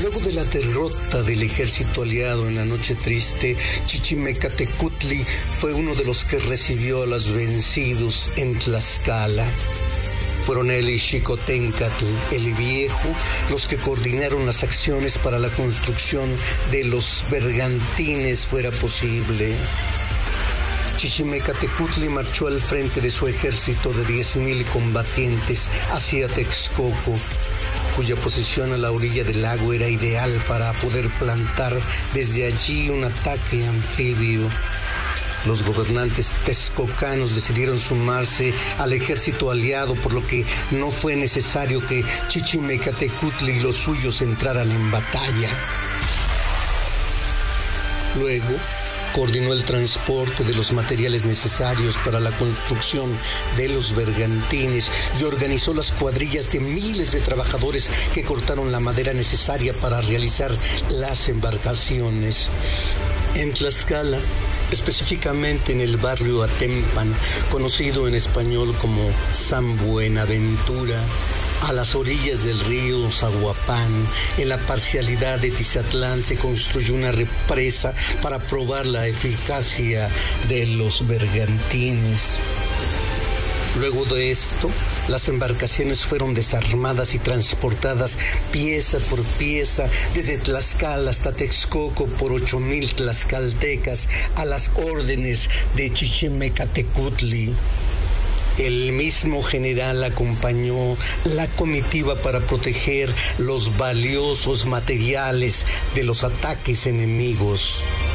Luego de la derrota del ejército aliado en la Noche Triste, Chichimecatecutli fue uno de los que recibió a los vencidos en Tlaxcala. Fueron él y Xicoténcatl, el Viejo, los que coordinaron las acciones para la construcción de los bergantines fuera posible. Chichimecatecutli marchó al frente de su ejército de 10,000 combatientes hacia Texcoco, cuya posición a la orilla del lago era ideal para poder plantar desde allí un ataque anfibio. Los gobernantes texcocanos decidieron sumarse al ejército aliado, por lo que no fue necesario que Chichimecatecutli y los suyos entraran en batalla. Luego, coordinó el transporte de los materiales necesarios para la construcción de los bergantines y organizó las cuadrillas de miles de trabajadores que cortaron la madera necesaria para realizar las embarcaciones. En Tlaxcala, específicamente en el barrio Atempan, conocido en español como San Buenaventura, a las orillas del río Zaguapán, en la parcialidad de Tizatlán, se construyó una represa para probar la eficacia de los bergantines. Luego de esto, las embarcaciones fueron desarmadas y transportadas pieza por pieza desde Tlaxcala hasta Texcoco por 8,000 tlaxcaltecas a las órdenes de Chichimecatecutli. El mismo general acompañó la comitiva para proteger los valiosos materiales de los ataques enemigos.